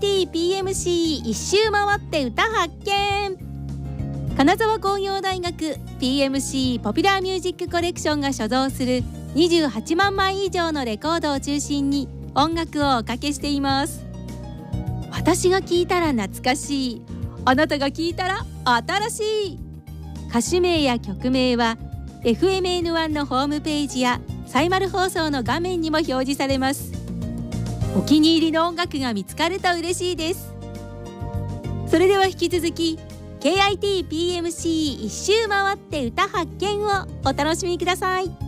KITPMC 一周回って歌発見。金沢工業大学 PMC ポピュラーミュージックコレクションが所蔵する28万枚以上のレコードを中心に音楽をおかけしています。私が聴いたら懐かしい、あなたが聴いたら新しい。歌手名や曲名は FMN1 のホームページやサイマル放送の画面にも表示されます。お気に入りの音楽が見つかると嬉しいです。それでは引き続き KITPMC 一周回って歌発見をお楽しみください。